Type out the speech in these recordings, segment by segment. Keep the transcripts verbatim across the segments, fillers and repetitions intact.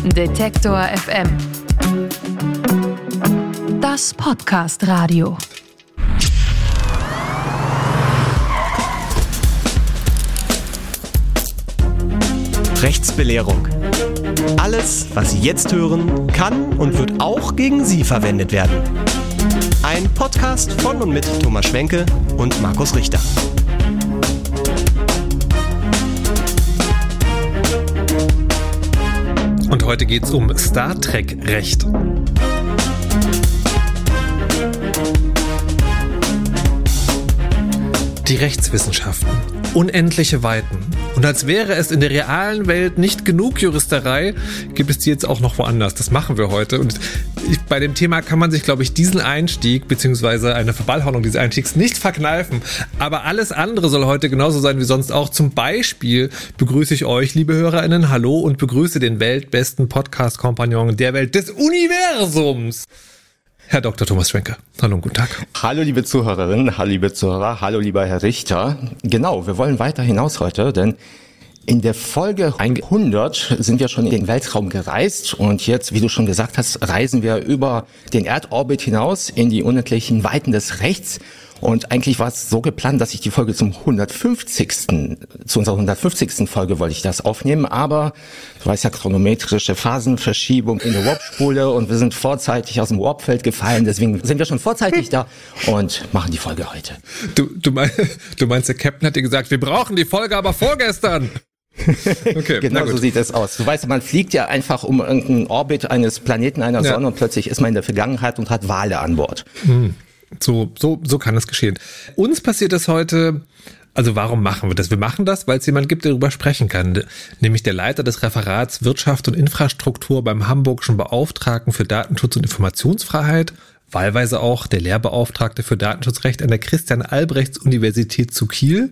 Detektor F M. Das Podcast-Radio. Rechtsbelehrung. Alles, was Sie jetzt hören, kann und wird auch gegen Sie verwendet werden. Ein Podcast von und mit Thomas Schwenke und Markus Richter. Und heute geht es um Star Trek-Recht. Die Rechtswissenschaften. Unendliche Weiten. Und als wäre es in der realen Welt nicht genug Juristerei, gibt es die jetzt auch noch woanders. Das machen wir heute. Und ich, bei dem Thema kann man sich, glaube ich, diesen Einstieg bzw. eine Verballhornung dieses Einstiegs nicht verkneifen. Aber alles andere soll heute genauso sein wie sonst auch. Zum Beispiel begrüße ich euch, liebe HörerInnen, hallo und begrüße den weltbesten Podcast-Kompagnon der Welt des Universums. Herr Doktor Thomas Schwenke. Hallo und guten Tag. Hallo liebe Zuhörerinnen, hallo liebe Zuhörer, hallo lieber Herr Richter. Genau, wir wollen weiter hinaus heute, denn in der Folge hundert sind wir schon in den Weltraum gereist und jetzt, wie du schon gesagt hast, reisen wir über den Erdorbit hinaus in die unendlichen Weiten des Rechts. Und eigentlich war es so geplant, dass ich die Folge zum hundertfünfzigsten zu unserer hundertfünfzigsten Folge wollte ich das aufnehmen, aber du weißt ja, chronometrische Phasenverschiebung in der Warp-Spule und wir sind vorzeitig aus dem Warpfeld gefallen, deswegen sind wir schon vorzeitig da und machen die Folge heute. Du, du, mein, du meinst, der Captain hat dir gesagt, wir brauchen die Folge aber vorgestern. Okay, genau so sieht es aus. Du weißt, man fliegt ja einfach um irgendeinen Orbit eines Planeten, einer ja. Sonne und plötzlich ist man in der Vergangenheit und hat Wale an Bord. Hm. So, so, so kann es geschehen. Uns passiert das heute, also warum machen wir das? Wir machen das, weil es jemand gibt, der darüber sprechen kann, nämlich der Leiter des Referats Wirtschaft und Infrastruktur beim Hamburgischen Beauftragten für Datenschutz und Informationsfreiheit, wahlweise auch der Lehrbeauftragte für Datenschutzrecht an der Christian-Albrechts-Universität zu Kiel,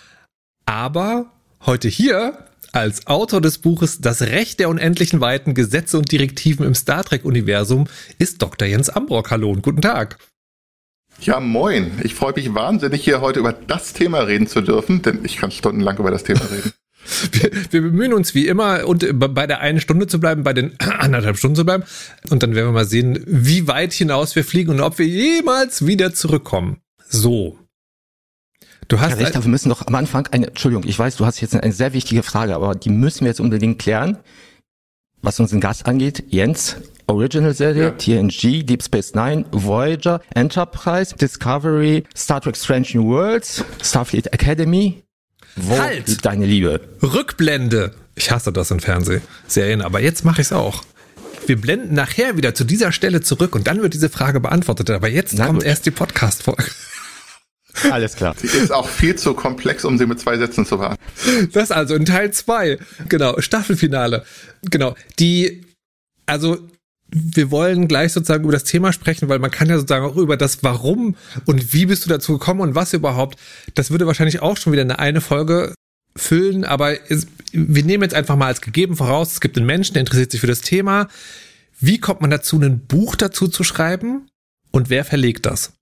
aber heute hier als Autor des Buches Das Recht der unendlichen Weiten, Gesetze und Direktiven im Star Trek-Universum ist Doktor Jens Ambrock. Hallo und guten Tag. Ja, moin. Ich freue mich wahnsinnig, hier heute über das Thema reden zu dürfen, denn ich kann stundenlang über das Thema reden. Wir, wir bemühen uns wie immer, und bei der einen Stunde zu bleiben, bei den anderthalb Stunden zu bleiben. Und dann werden wir mal sehen, wie weit hinaus wir fliegen und ob wir jemals wieder zurückkommen. So. Du hast Herr Richter, wir müssen doch am Anfang eine, Entschuldigung, ich weiß, du hast jetzt eine sehr wichtige Frage, aber die müssen wir jetzt unbedingt klären. Was unseren Gast angeht, Jens, Original-Serie, ja. T N G, Deep Space Nine, Voyager, Enterprise, Discovery, Star Trek Strange New Worlds, Starfleet Academy. Wo halt. liegt deine Liebe? Rückblende. Ich hasse das in Fernsehserien, aber jetzt mache ich es auch. Wir blenden nachher wieder zu dieser Stelle zurück und dann wird diese Frage beantwortet. Aber jetzt Na kommt gut. erst die Podcast-Folge. Alles klar. Sie ist auch viel zu komplex, um sie mit zwei Sätzen zu beantworten. Das also in Teil zwei. Genau, Staffelfinale. Genau, die, also wir wollen gleich sozusagen über das Thema sprechen, weil man kann ja sozusagen auch über das Warum und wie bist du dazu gekommen und was überhaupt, das würde wahrscheinlich auch schon wieder eine eine Folge füllen, aber es, wir nehmen jetzt einfach mal als gegeben voraus, es gibt einen Menschen, der interessiert sich für das Thema. Wie kommt man dazu, ein Buch dazu zu schreiben und wer verlegt das?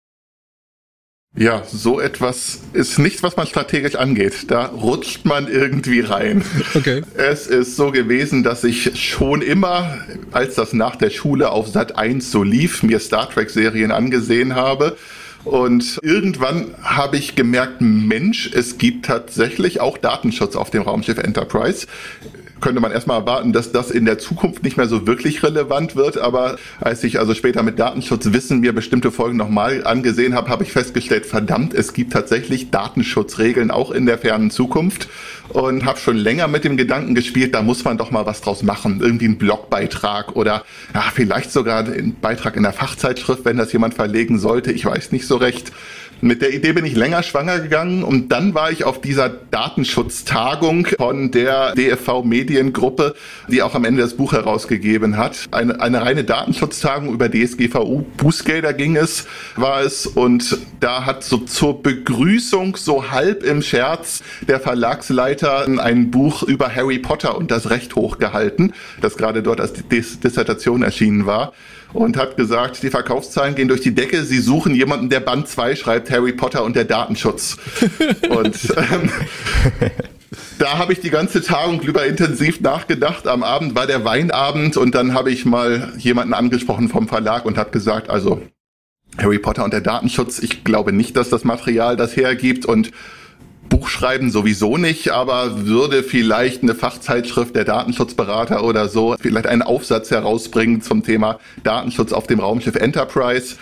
Ja, so etwas ist nicht, was man strategisch angeht. Da rutscht man irgendwie rein. Okay. Es ist so gewesen, dass ich schon immer, als das nach der Schule auf Sat eins so lief, mir Star Trek-Serien angesehen habe. Und irgendwann habe ich gemerkt, Mensch, es gibt tatsächlich auch Datenschutz auf dem Raumschiff Enterprise. Könnte man erstmal erwarten, dass das in der Zukunft nicht mehr so wirklich relevant wird. Aber als ich also später mit Datenschutzwissen mir bestimmte Folgen nochmal angesehen habe, habe ich festgestellt, verdammt, es gibt tatsächlich Datenschutzregeln auch in der fernen Zukunft. Und habe schon länger mit dem Gedanken gespielt, da muss man doch mal was draus machen. Irgendwie ein Blogbeitrag oder ja, vielleicht sogar ein Beitrag in der Fachzeitschrift, wenn das jemand verlegen sollte. Ich weiß nicht so recht. Mit der Idee bin ich länger schwanger gegangen und dann war ich auf dieser Datenschutztagung von der D F V-Mediengruppe, die auch am Ende das Buch herausgegeben hat. Eine, eine reine Datenschutztagung über D S G V O-Bußgelder ging es, war es. Und da hat so zur Begrüßung so halb im Scherz der Verlagsleiter ein Buch über Harry Potter und das Recht hochgehalten, das gerade dort als Dis- Dissertation erschienen war. Und hat gesagt, die Verkaufszahlen gehen durch die Decke, sie suchen jemanden, der Band zwei schreibt, Harry Potter und der Datenschutz. Und ähm, da da habe ich die ganze Tagung über intensiv nachgedacht. Am Abend war der Weinabend und dann habe ich mal jemanden angesprochen vom Verlag und habe gesagt, also Harry Potter und der Datenschutz, ich glaube nicht, dass das Material das hergibt und Buchschreiben sowieso nicht, aber würde vielleicht eine Fachzeitschrift der Datenschutzberater oder so vielleicht einen Aufsatz herausbringen zum Thema Datenschutz auf dem Raumschiff Enterprise.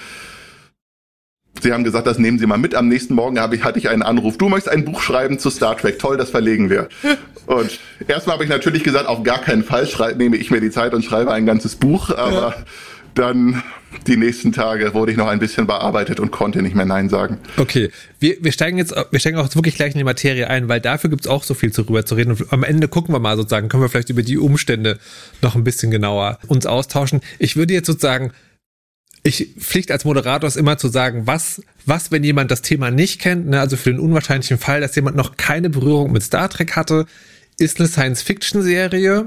Sie haben gesagt, das nehmen Sie mal mit. Am nächsten Morgen habe ich, hatte ich einen Anruf. Du möchtest ein Buch schreiben zu Star Trek. Toll, das verlegen wir. Und erstmal habe ich natürlich gesagt, auf gar keinen Fall schreibe, nehme ich mir die Zeit und schreibe ein ganzes Buch. Aber ja. Dann die nächsten Tage wurde ich noch ein bisschen bearbeitet und konnte nicht mehr Nein sagen. Okay, wir, wir steigen jetzt, wir steigen auch wirklich gleich in die Materie ein, weil dafür gibt's auch so viel darüber zu reden. Und am Ende gucken wir mal sozusagen, können wir vielleicht über die Umstände noch ein bisschen genauer uns austauschen. Ich würde jetzt sozusagen Ich Pflicht als Moderator ist immer zu sagen, was, was, wenn jemand das Thema nicht kennt, ne, also für den unwahrscheinlichen Fall, dass jemand noch keine Berührung mit Star Trek hatte, ist eine Science-Fiction-Serie,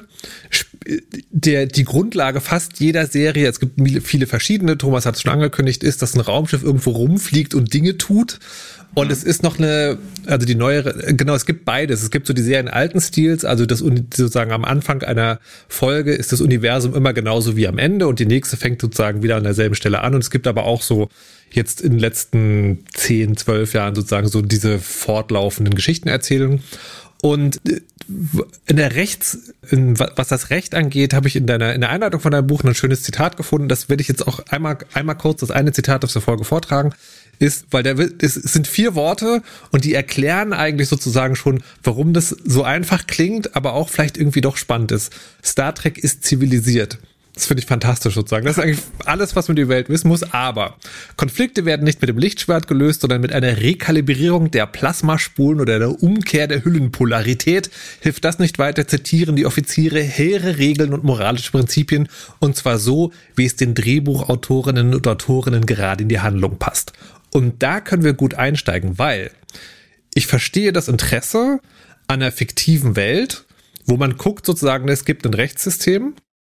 der die Grundlage fast jeder Serie, es gibt viele verschiedene, Thomas hat es schon angekündigt, ist, dass ein Raumschiff irgendwo rumfliegt und Dinge tut. Und es ist noch eine, also die neuere, genau, es gibt beides. Es gibt so die Serien alten Stils, also das sozusagen am Anfang einer Folge ist das Universum immer genauso wie am Ende und die nächste fängt sozusagen wieder an derselben Stelle an. Und es gibt aber auch so jetzt in den letzten zehn, zwölf Jahren sozusagen so diese fortlaufenden Geschichtenerzählungen. Und in der Rechts, in, was das Recht angeht, habe ich in deiner in der Einleitung von deinem Buch ein schönes Zitat gefunden. Das werde ich jetzt auch einmal einmal kurz das eine Zitat aus der Folge vortragen. Ist, weil der es sind vier Worte und die erklären eigentlich sozusagen schon, warum das so einfach klingt, aber auch vielleicht irgendwie doch spannend ist. Star Trek ist zivilisiert. Das finde ich fantastisch sozusagen. Das ist eigentlich alles, was man über die Welt wissen muss. Aber Konflikte werden nicht mit dem Lichtschwert gelöst, sondern mit einer Rekalibrierung der Plasmaspulen oder der Umkehr der Hüllenpolarität. Hilft das nicht weiter, zitieren die Offiziere hehre Regeln und moralische Prinzipien. Und zwar so, wie es den Drehbuchautorinnen und Autorinnen gerade in die Handlung passt. Und da können wir gut einsteigen, weil ich verstehe das Interesse an einer fiktiven Welt, wo man guckt sozusagen, es gibt ein Rechtssystem,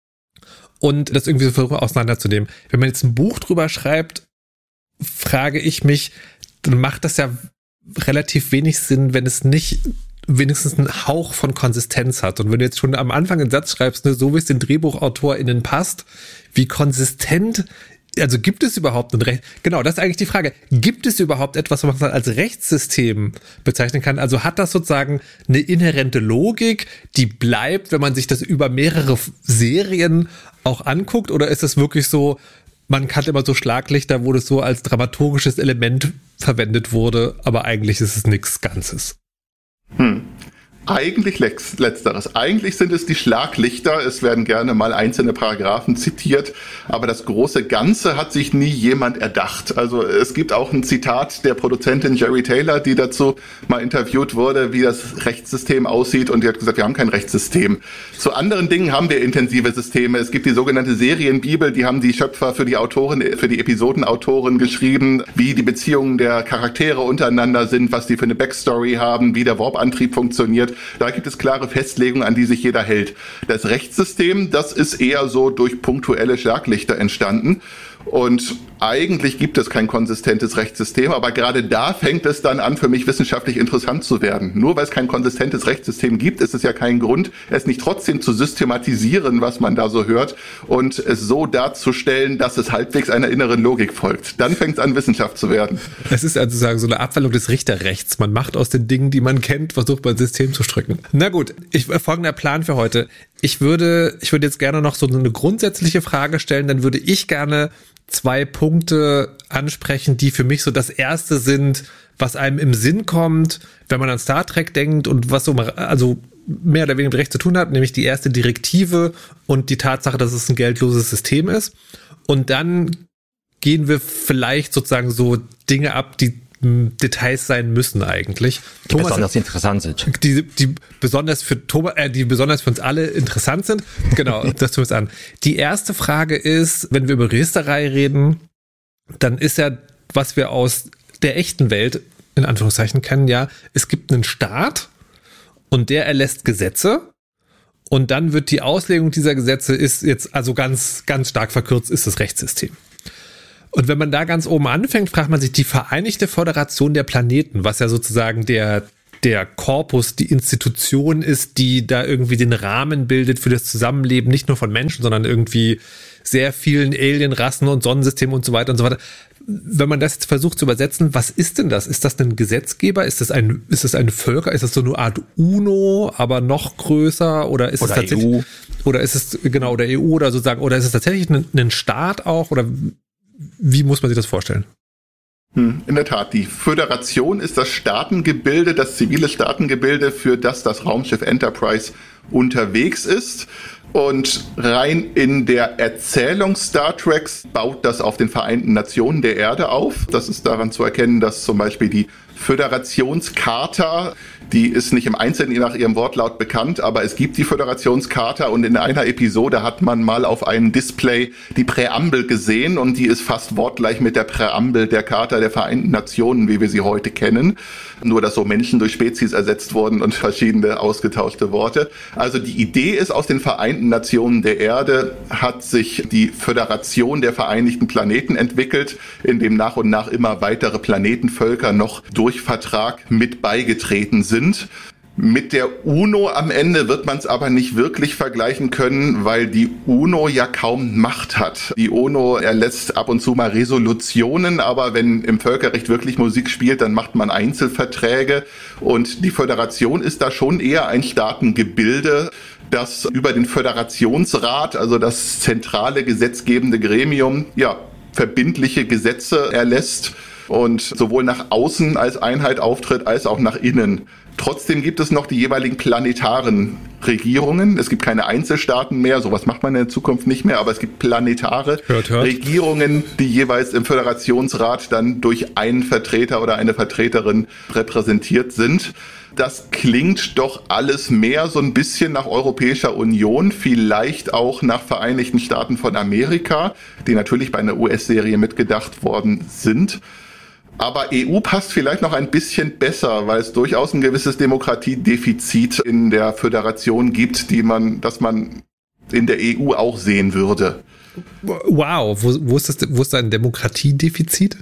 und das irgendwie so versuchen auseinanderzunehmen. Wenn man jetzt ein Buch drüber schreibt, frage ich mich, dann macht das ja relativ wenig Sinn, wenn es nicht wenigstens einen Hauch von Konsistenz hat. Und wenn du jetzt schon am Anfang einen Satz schreibst, ne, so wie es den DrehbuchautorInnen passt, wie konsistent, also gibt es überhaupt ein Recht? Genau, das ist eigentlich die Frage. Gibt es überhaupt etwas, was man als Rechtssystem bezeichnen kann? Also hat das sozusagen eine inhärente Logik, die bleibt, wenn man sich das über mehrere Serien auch anguckt? Oder ist es wirklich so, man kannte immer so Schlaglichter, wo das so als dramaturgisches Element verwendet wurde, aber eigentlich ist es nichts Ganzes? Hm. Eigentlich letzteres. Eigentlich sind es die Schlaglichter. Es werden gerne mal einzelne Paragraphen zitiert, aber das große Ganze hat sich nie jemand erdacht. Also es gibt auch ein Zitat der Produzentin Jerry Taylor, die dazu mal interviewt wurde, wie das Rechtssystem aussieht, und die hat gesagt, wir haben kein Rechtssystem. Zu anderen Dingen haben wir intensive Systeme. Es gibt die sogenannte Serienbibel, die haben die Schöpfer für die Autoren, für die Episodenautoren geschrieben, wie die Beziehungen der Charaktere untereinander sind, was die für eine Backstory haben, wie der Warp-Antrieb funktioniert. Da gibt es klare Festlegungen, an die sich jeder hält. Das Rechtssystem, das ist eher so durch punktuelle Schlaglichter entstanden. Und eigentlich gibt es kein konsistentes Rechtssystem, aber gerade da fängt es dann an, für mich wissenschaftlich interessant zu werden. Nur weil es kein konsistentes Rechtssystem gibt, ist es ja kein Grund, es nicht trotzdem zu systematisieren, was man da so hört, und es so darzustellen, dass es halbwegs einer inneren Logik folgt. Dann fängt es an, Wissenschaft zu werden. Es ist also sozusagen so eine Abwandlung des Richterrechts. Man macht aus den Dingen, die man kennt, versucht man ein System zu stricken. Na gut, ich, folgender Plan für heute. Ich würde, ich würde jetzt gerne noch so eine grundsätzliche Frage stellen, dann würde ich gerne zwei Punkte ansprechen, die für mich so das erste sind, was einem im Sinn kommt, wenn man an Star Trek denkt und was so also mehr oder weniger mit Recht zu tun hat, nämlich die erste Direktive und die Tatsache, dass es ein geldloses System ist. Und dann gehen wir vielleicht sozusagen so Dinge ab, die Details sein müssen eigentlich. Die Thomas, besonders interessant sind. Die, die besonders für Thomas, äh, die besonders für uns alle interessant sind. Genau, das tun wir es an. Die erste Frage ist, wenn wir über Registerei reden, dann ist ja, was wir aus der echten Welt in Anführungszeichen kennen, ja, es gibt einen Staat und der erlässt Gesetze und dann wird die Auslegung dieser Gesetze ist jetzt also ganz, ganz stark verkürzt, ist das Rechtssystem. Und wenn man da ganz oben anfängt, fragt man sich die Vereinigte Föderation der Planeten, was ja sozusagen der der Korpus, die Institution ist, die da irgendwie den Rahmen bildet für das Zusammenleben, nicht nur von Menschen, sondern irgendwie sehr vielen Alienrassen und Sonnensystemen und so weiter und so weiter. Wenn man das jetzt versucht zu übersetzen, was ist denn das? Ist das ein Gesetzgeber? Ist das ein, ist das ein Völker? Ist das so eine Art UNO, aber noch größer? Oder ist oder es tatsächlich, E U. oder ist es, genau, oder E U oder sozusagen, oder ist es tatsächlich ein, ein Staat auch? Oder wie muss man sich das vorstellen? In der Tat, die Föderation ist das Staatengebilde, das zivile Staatengebilde, für das das Raumschiff Enterprise unterwegs ist. Und rein in der Erzählung Star Treks baut das auf den Vereinten Nationen der Erde auf. Das ist daran zu erkennen, dass zum Beispiel die Föderationscharta, die ist nicht im Einzelnen nach ihrem Wortlaut bekannt, aber es gibt die Föderationscharta und in einer Episode hat man mal auf einem Display die Präambel gesehen und die ist fast wortgleich mit der Präambel der Charta der Vereinten Nationen, wie wir sie heute kennen. Nur, dass so Menschen durch Spezies ersetzt wurden und verschiedene ausgetauschte Worte. Also die Idee ist, aus den Vereinten Nationen der Erde hat sich die Föderation der Vereinigten Planeten entwickelt, in dem nach und nach immer weitere Planetenvölker noch durch Vertrag mit beigetreten sind. Sind. Mit der UNO am Ende wird man es aber nicht wirklich vergleichen können, weil die UNO ja kaum Macht hat. Die UNO erlässt ab und zu mal Resolutionen, aber wenn im Völkerrecht wirklich Musik spielt, dann macht man Einzelverträge. Und die Föderation ist da schon eher ein Staatengebilde, das über den Föderationsrat, also das zentrale gesetzgebende Gremium, ja, verbindliche Gesetze erlässt und sowohl nach außen als Einheit auftritt, als auch nach innen. Trotzdem gibt es noch die jeweiligen planetaren Regierungen. Es gibt keine Einzelstaaten mehr, sowas macht man in der Zukunft nicht mehr, aber es gibt planetare hört, hört. Regierungen, die jeweils im Föderationsrat dann durch einen Vertreter oder eine Vertreterin repräsentiert sind. Das klingt doch alles mehr so ein bisschen nach Europäischer Union, vielleicht auch nach Vereinigten Staaten von Amerika, die natürlich bei einer U S-Serie mitgedacht worden sind. Aber E U passt vielleicht noch ein bisschen besser, weil es durchaus ein gewisses Demokratiedefizit in der Föderation gibt, die man, das man in der E U auch sehen würde. Wow, wo, wo ist das, wo ist da ein Demokratiedefizit?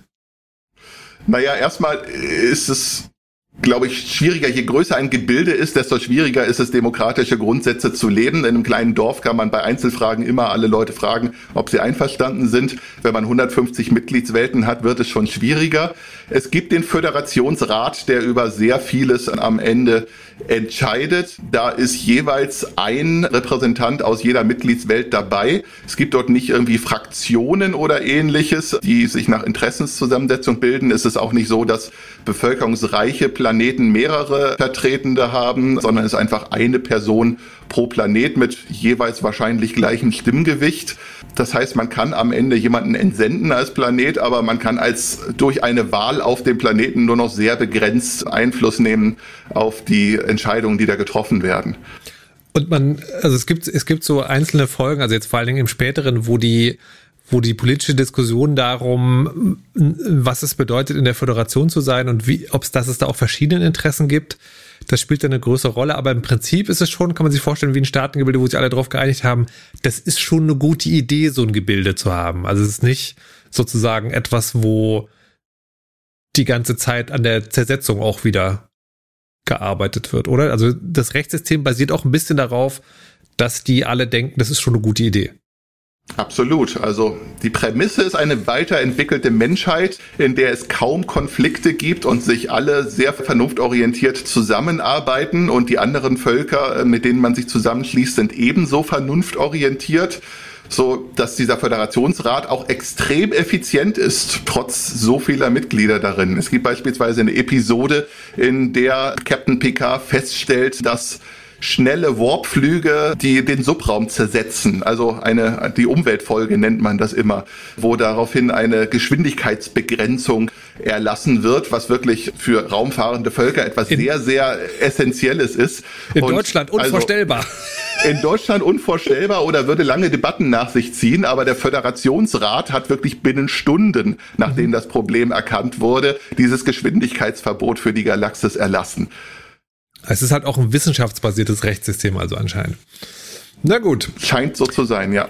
Naja, erstmal ist es, glaube ich, schwieriger. Je größer ein Gebilde ist, desto schwieriger ist es, demokratische Grundsätze zu leben. In einem kleinen Dorf kann man bei Einzelfragen immer alle Leute fragen, ob sie einverstanden sind. Wenn man hundertfünfzig Mitgliedswelten hat, wird es schon schwieriger. Es gibt den Föderationsrat, der über sehr vieles am Ende entscheidet. Da ist jeweils ein Repräsentant aus jeder Mitgliedswelt dabei. Es gibt dort nicht irgendwie Fraktionen oder Ähnliches, die sich nach Interessenszusammensetzung bilden. Es ist auch nicht so, dass bevölkerungsreiche Planeten mehrere Vertretende haben, sondern es ist einfach eine Person pro Planet mit jeweils wahrscheinlich gleichem Stimmgewicht. Das heißt, man kann am Ende jemanden entsenden als Planet, aber man kann als durch eine Wahl auf dem Planeten nur noch sehr begrenzt Einfluss nehmen auf die Entscheidungen, die da getroffen werden. Und man, also es gibt, es gibt so einzelne Folgen, also jetzt vor allen Dingen im späteren, wo die wo die politische Diskussion darum, was es bedeutet, in der Föderation zu sein und wie, ob es, dass es da auch verschiedene Interessen gibt, das spielt dann eine größere Rolle. Aber im Prinzip ist es schon, kann man sich vorstellen, wie ein Staatengebilde, wo sich alle darauf geeinigt haben, das ist schon eine gute Idee, so ein Gebilde zu haben. Also es ist nicht sozusagen etwas, wo die ganze Zeit an der Zersetzung auch wieder gearbeitet wird, oder? Also das Rechtssystem basiert auch ein bisschen darauf, dass die alle denken, das ist schon eine gute Idee. Absolut. Also die Prämisse ist eine weiterentwickelte Menschheit, in der es kaum Konflikte gibt und sich alle sehr vernunftorientiert zusammenarbeiten und die anderen Völker, mit denen man sich zusammenschließt, sind ebenso vernunftorientiert, so dass dieser Föderationsrat auch extrem effizient ist, trotz so vieler Mitglieder darin. Es gibt beispielsweise eine Episode, in der Captain Picard feststellt, dass schnelle Warpflüge, die den Subraum zersetzen, also eine, die Umweltfolge nennt man das immer, wo daraufhin eine Geschwindigkeitsbegrenzung erlassen wird, was wirklich für raumfahrende Völker etwas in, sehr, sehr Essentielles ist. In Und Deutschland unvorstellbar. Also in Deutschland unvorstellbar oder würde lange Debatten nach sich ziehen, aber der Föderationsrat hat wirklich binnen Stunden, nachdem das Problem erkannt wurde, dieses Geschwindigkeitsverbot für die Galaxis erlassen. Es ist halt auch ein wissenschaftsbasiertes Rechtssystem, also anscheinend. Na gut. Scheint so zu sein, ja.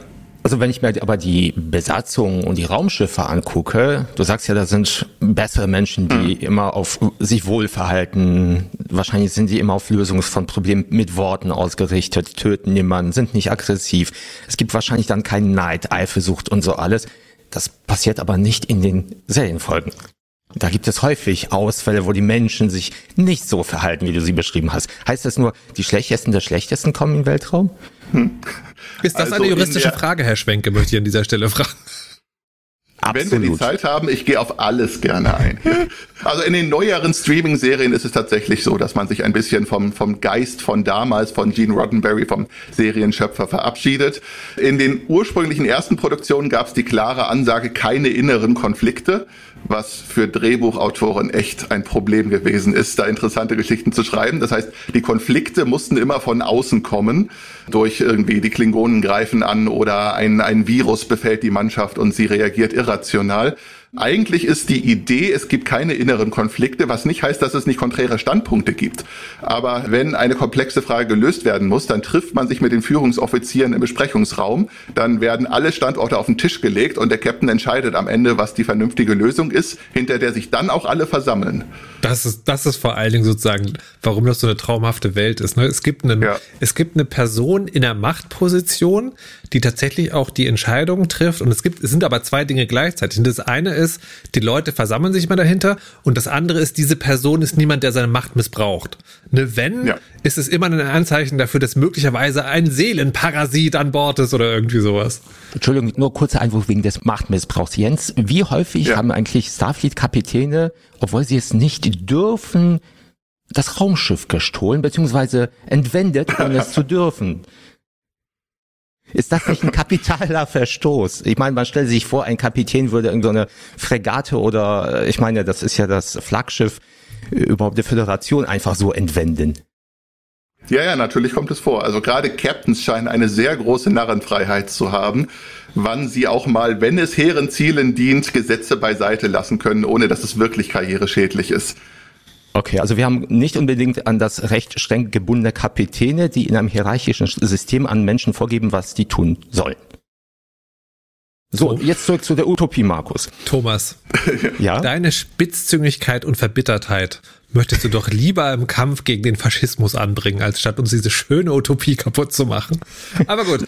Also wenn ich mir aber die Besatzung und die Raumschiffe angucke, du sagst ja, da sind bessere Menschen, die mhm. immer auf sich wohlverhalten. Wahrscheinlich sind die immer auf Lösung von Problemen mit Worten ausgerichtet, töten niemanden, sind nicht aggressiv. Es gibt wahrscheinlich dann keinen Neid, Eifersucht und so alles. Das passiert aber nicht in den Serienfolgen. Da gibt es häufig Ausfälle, wo die Menschen sich nicht so verhalten, wie du sie beschrieben hast. Heißt das nur, die Schlechtesten der Schlechtesten kommen in den Weltraum? Hm. Ist das also eine juristische Frage, Herr Schwenke, möchte ich an dieser Stelle fragen. Absolut. Wenn wir die Zeit haben, ich gehe auf alles gerne ein. Also in den neueren Streaming-Serien ist es tatsächlich so, dass man sich ein bisschen vom, vom Geist von damals, von Gene Roddenberry, vom Serienschöpfer, verabschiedet. In den ursprünglichen ersten Produktionen gab es die klare Ansage, keine inneren Konflikte, was für Drehbuchautoren echt ein Problem gewesen ist, da interessante Geschichten zu schreiben. Das heißt, die Konflikte mussten immer von außen kommen, durch irgendwie die Klingonen greifen an oder ein, ein Virus befällt die Mannschaft und sie reagiert irrational. Eigentlich ist die Idee, es gibt keine inneren Konflikte, was nicht heißt, dass es nicht konträre Standpunkte gibt. Aber wenn eine komplexe Frage gelöst werden muss, dann trifft man sich mit den Führungsoffizieren im Besprechungsraum, dann werden alle Standorte auf den Tisch gelegt und der Captain entscheidet am Ende, was die vernünftige Lösung ist, hinter der sich dann auch alle versammeln. Das ist, das ist vor allen Dingen sozusagen, warum das so eine traumhafte Welt ist. Ne? Es gibt einen, ja. es gibt eine Person in der Machtposition, die tatsächlich auch die Entscheidungen trifft. Und es gibt, es sind aber zwei Dinge gleichzeitig. Und das eine ist, die Leute versammeln sich mal dahinter. Und das andere ist, diese Person ist niemand, der seine Macht missbraucht. Ne, wenn, ja. ist es immer ein Anzeichen dafür, dass möglicherweise ein Seelenparasit an Bord ist oder irgendwie sowas. Entschuldigung, nur kurzer Einwurf wegen des Machtmissbrauchs. Jens, wie häufig ja. haben eigentlich Starfleet-Kapitäne, obwohl sie es nicht dürfen, das Raumschiff gestohlen bzw. entwendet, ohne es zu dürfen? Ist das nicht ein kapitaler Verstoß? Ich meine, man stellt sich vor, ein Kapitän würde irgendeine Fregatte oder, ich meine, das ist ja das Flaggschiff überhaupt der Föderation, einfach so entwenden. Ja, ja, natürlich kommt es vor. Also gerade Captains scheinen eine sehr große Narrenfreiheit zu haben, wann sie auch mal, wenn es hehren Zielen dient, Gesetze beiseite lassen können, ohne dass es wirklich karriereschädlich ist. Okay, also wir haben nicht unbedingt an das Recht streng gebundene Kapitäne, die in einem hierarchischen System an Menschen vorgeben, was die tun sollen. So, jetzt zurück zu der Utopie, Markus. Thomas, ja? Deine Spitzzüngigkeit und Verbittertheit möchtest du doch lieber im Kampf gegen den Faschismus anbringen, als statt uns diese schöne Utopie kaputt zu machen. Aber gut.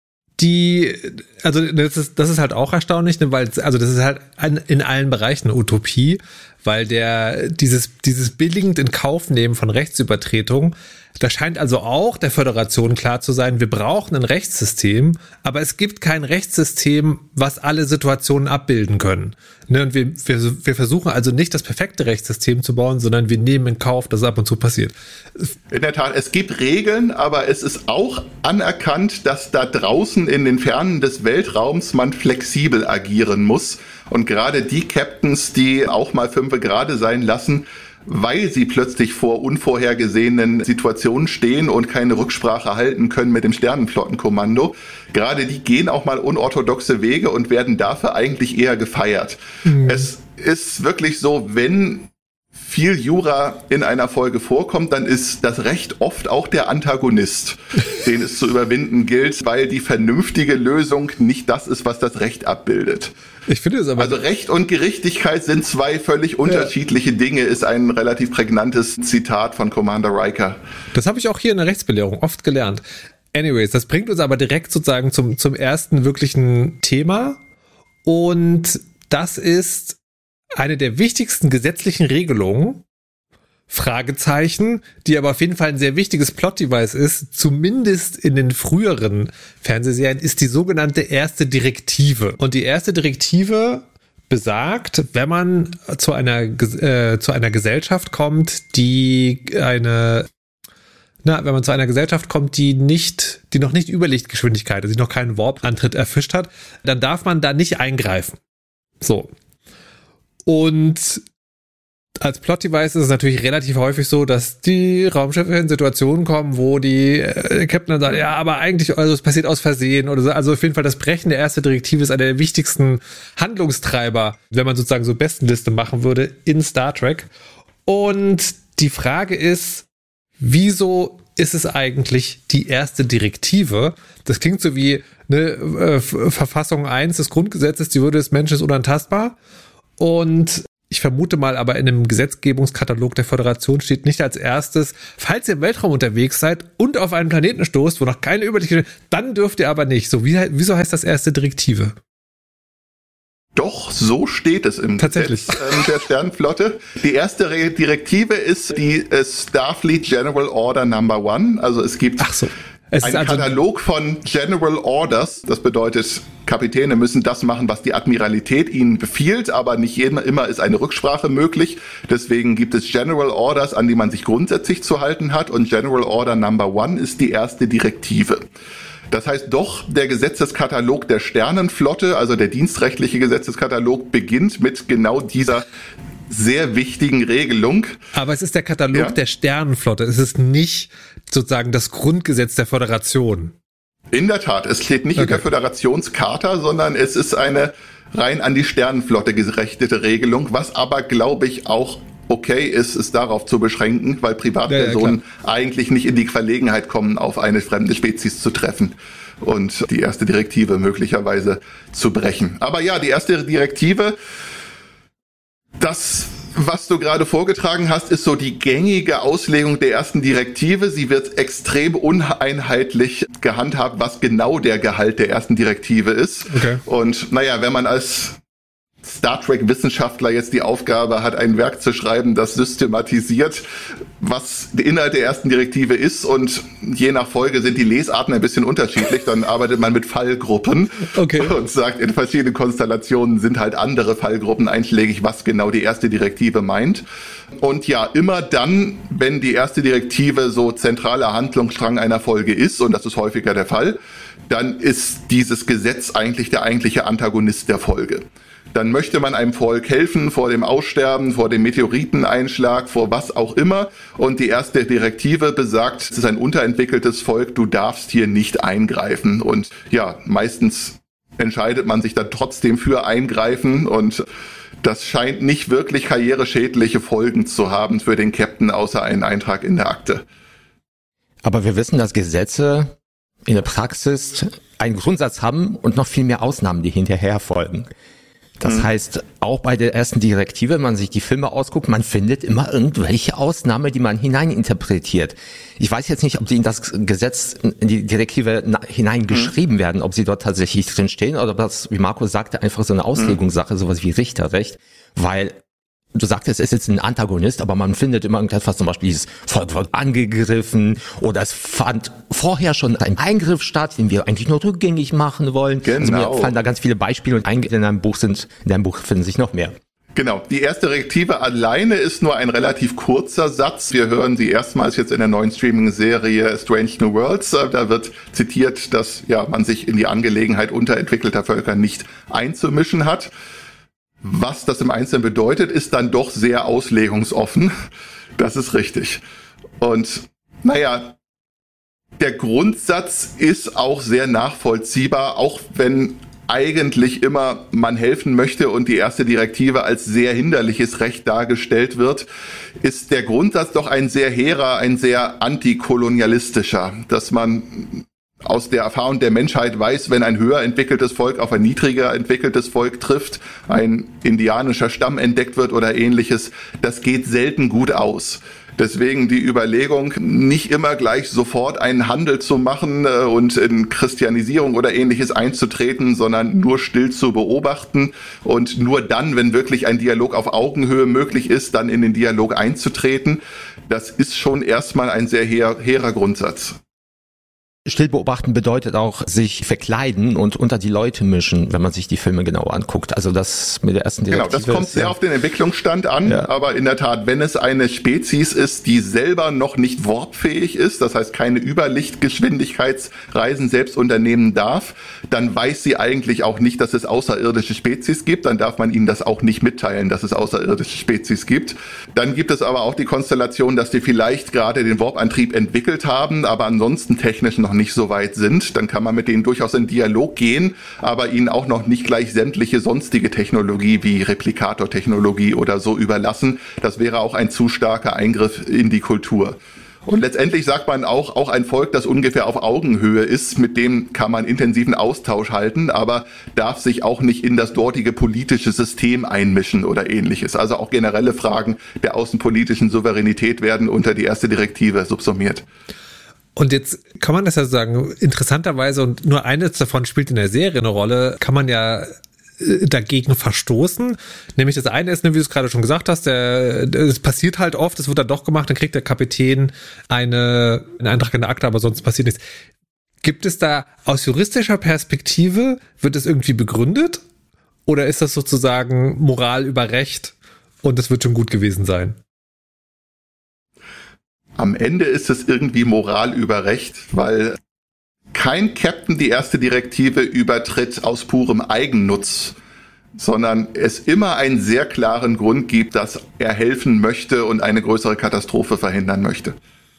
Die, also das ist, das ist halt auch erstaunlich, ne, weil, also das ist halt an, in allen Bereichen eine Utopie, weil der, dieses, dieses billigend in Kauf nehmen von Rechtsübertretung, da scheint also auch der Föderation klar zu sein, wir brauchen ein Rechtssystem, aber es gibt kein Rechtssystem, was alle Situationen abbilden können. Ne, und wir, wir, wir versuchen also nicht das perfekte Rechtssystem zu bauen, sondern wir nehmen in Kauf, dass es ab und zu passiert. In der Tat, es gibt Regeln, aber es ist auch anerkannt, dass da draußen in den Fernen des Weltraums man flexibel agieren muss. Und gerade die Captains, die auch mal fünfe gerade sein lassen, weil sie plötzlich vor unvorhergesehenen Situationen stehen und keine Rücksprache halten können mit dem Sternenflottenkommando, gerade die gehen auch mal unorthodoxe Wege und werden dafür eigentlich eher gefeiert. Mhm. Es ist wirklich so, wenn viel Jura in einer Folge vorkommt, dann ist das Recht oft auch der Antagonist, den es zu überwinden gilt, weil die vernünftige Lösung nicht das ist, was das Recht abbildet. Ich finde es aber. Also Recht und Gerechtigkeit sind zwei völlig unterschiedliche ja. Dinge, ist ein relativ prägnantes Zitat von Commander Riker. Das habe ich auch hier in der Rechtsbelehrung oft gelernt. Anyways, das bringt uns aber direkt sozusagen zum, zum ersten wirklichen Thema. Und das ist eine der wichtigsten gesetzlichen Regelungen, Fragezeichen, die aber auf jeden Fall ein sehr wichtiges Plot-Device ist, zumindest in den früheren Fernsehserien, ist die sogenannte erste Direktive. Und die erste Direktive besagt, wenn man zu einer, äh, zu einer Gesellschaft kommt, die eine, na, wenn man zu einer Gesellschaft kommt, die nicht, die noch nicht Überlichtgeschwindigkeit, also die noch keinen Warp-Antritt erfischt hat, dann darf man da nicht eingreifen. So. Und als Plot-Device ist es natürlich relativ häufig so, dass die Raumschiffe in Situationen kommen, wo die äh, Captain dann sagt, ja, aber eigentlich, also es passiert aus Versehen oder so. Also auf jeden Fall das Brechen der ersten Direktive ist einer der wichtigsten Handlungstreiber, wenn man sozusagen so Bestenliste machen würde in Star Trek. Und die Frage ist, wieso ist es eigentlich die erste Direktive? Das klingt so wie eine äh, Verfassung eins des Grundgesetzes, die Würde des Menschen ist unantastbar. Und ich vermute mal, aber in dem Gesetzgebungskatalog der Föderation steht nicht als erstes, falls ihr im Weltraum unterwegs seid und auf einen Planeten stoßt, wo noch keine Übersicht, dann dürft ihr aber nicht. So, wie, wieso heißt das erste Direktive? Doch, so steht es im Tatsächlich. Gesetz ähm, der Sternenflotte. Die erste Re- Direktive ist die äh, Starfleet General Order Number One. Also es gibt Ach so. Es einen ist also Katalog von General Orders. Das bedeutet, Kapitäne müssen das machen, was die Admiralität ihnen befiehlt, aber nicht immer, immer ist eine Rücksprache möglich. Deswegen gibt es General Orders, an die man sich grundsätzlich zu halten hat. Und General Order Number One ist die erste Direktive. Das heißt doch, der Gesetzeskatalog der Sternenflotte, also der dienstrechtliche Gesetzeskatalog, beginnt mit genau dieser sehr wichtigen Regelung. Aber es ist der Katalog Ja. der Sternenflotte. Es ist nicht sozusagen das Grundgesetz der Föderation. In der Tat, es steht nicht in Okay. der Föderationscharta, sondern es ist eine rein an die Sternenflotte gerichtete Regelung, was aber, glaube ich, auch okay ist, es darauf zu beschränken, weil Privatpersonen Ja, ja, eigentlich nicht in die Verlegenheit kommen, auf eine fremde Spezies zu treffen und die erste Direktive möglicherweise zu brechen. Aber ja, die erste Direktive, das, was du gerade vorgetragen hast, ist so die gängige Auslegung der ersten Direktive. Sie wird extrem uneinheitlich gehandhabt, was genau der Gehalt der ersten Direktive ist. Okay. Und naja, wenn man als Star Trek-Wissenschaftler jetzt die Aufgabe hat, ein Werk zu schreiben, das systematisiert, was der Inhalt der ersten Direktive ist, und je nach Folge sind die Lesarten ein bisschen unterschiedlich, dann arbeitet man mit Fallgruppen Okay. und sagt, in verschiedenen Konstellationen sind halt andere Fallgruppen einschlägig, was genau die erste Direktive meint. Und ja, immer dann, wenn die erste Direktive so zentraler Handlungsstrang einer Folge ist, und das ist häufiger der Fall, dann ist dieses Gesetz eigentlich der eigentliche Antagonist der Folge. Dann möchte man einem Volk helfen vor dem Aussterben, vor dem Meteoriteneinschlag, vor was auch immer. Und die erste Direktive besagt, es ist ein unterentwickeltes Volk, du darfst hier nicht eingreifen. Und ja, meistens entscheidet man sich dann trotzdem für Eingreifen, und das scheint nicht wirklich karriereschädliche Folgen zu haben für den Captain, außer einen Eintrag in der Akte. Aber wir wissen, dass Gesetze in der Praxis einen Grundsatz haben und noch viel mehr Ausnahmen, die hinterher folgen. Das mhm. heißt, auch bei der ersten Direktive, wenn man sich die Filme ausguckt, man findet immer irgendwelche Ausnahmen, die man hineininterpretiert. Ich weiß jetzt nicht, ob die in das Gesetz, in die Direktive hineingeschrieben mhm. werden, ob sie dort tatsächlich drin stehen oder ob das, wie Marco sagte, einfach so eine Auslegungssache, mhm. sowas wie Richterrecht, weil du sagtest, es ist jetzt ein Antagonist, aber man findet immer irgendetwas, zum Beispiel dieses Volk wird angegriffen oder es fand vorher schon ein Eingriff statt, den wir eigentlich nur rückgängig machen wollen. Genau. Also mir fallen da ganz viele Beispiele und in deinem Buch sind, in deinem Buch finden sich noch mehr. Genau, die erste Direktive alleine ist nur ein relativ kurzer Satz. Wir hören sie erstmals jetzt in der neuen Streaming-Serie Strange New Worlds. Da wird zitiert, dass ja man sich in die Angelegenheit unterentwickelter Völker nicht einzumischen hat. Was das im Einzelnen bedeutet, ist dann doch sehr auslegungsoffen. Das ist richtig. Und naja, der Grundsatz ist auch sehr nachvollziehbar, auch wenn eigentlich immer man helfen möchte und die erste Direktive als sehr hinderliches Recht dargestellt wird, ist der Grundsatz doch ein sehr hehrer, ein sehr antikolonialistischer, dass man aus der Erfahrung der Menschheit weiß, wenn ein höher entwickeltes Volk auf ein niedriger entwickeltes Volk trifft, ein indianischer Stamm entdeckt wird oder ähnliches, das geht selten gut aus. Deswegen die Überlegung, nicht immer gleich sofort einen Handel zu machen und in Christianisierung oder ähnliches einzutreten, sondern nur still zu beobachten und nur dann, wenn wirklich ein Dialog auf Augenhöhe möglich ist, dann in den Dialog einzutreten. Das ist schon erstmal ein sehr hehr, hehrer Grundsatz. Still beobachten bedeutet auch sich verkleiden und unter die Leute mischen, wenn man sich die Filme genau anguckt. Also das mit der ersten Direktive. Genau, das kommt ist, sehr ja. auf den Entwicklungsstand an, ja. Aber in der Tat, wenn es eine Spezies ist, die selber noch nicht warpfähig ist, das heißt keine Überlichtgeschwindigkeitsreisen selbst unternehmen darf, dann weiß sie eigentlich auch nicht, dass es außerirdische Spezies gibt, dann darf man ihnen das auch nicht mitteilen, dass es außerirdische Spezies gibt. Dann gibt es aber auch die Konstellation, dass die vielleicht gerade den Warp-Antrieb entwickelt haben, aber ansonsten technisch noch nicht so weit sind, dann kann man mit denen durchaus in Dialog gehen, aber ihnen auch noch nicht gleich sämtliche sonstige Technologie wie Replikator-Technologie oder so überlassen. Das wäre auch ein zu starker Eingriff in die Kultur. Und letztendlich sagt man auch, auch ein Volk, das ungefähr auf Augenhöhe ist, mit dem kann man intensiven Austausch halten, aber darf sich auch nicht in das dortige politische System einmischen oder ähnliches. Also auch generelle Fragen der außenpolitischen Souveränität werden unter die erste Direktive subsumiert. Und jetzt kann man das ja sagen, interessanterweise, und nur eines davon spielt in der Serie eine Rolle, kann man ja dagegen verstoßen. Nämlich das eine ist, wie du es gerade schon gesagt hast, es passiert halt oft, es wird dann doch gemacht, dann kriegt der Kapitän eine, einen Eintrag in der Akte, aber sonst passiert nichts. Gibt es da aus juristischer Perspektive, wird es irgendwie begründet? Oder ist das sozusagen Moral über Recht und es wird schon gut gewesen sein? Am Ende ist es irgendwie Moral über Recht, weil kein Captain die erste Direktive übertritt aus purem Eigennutz, sondern es immer einen sehr klaren Grund gibt, dass er helfen möchte und eine größere Katastrophe verhindern möchte.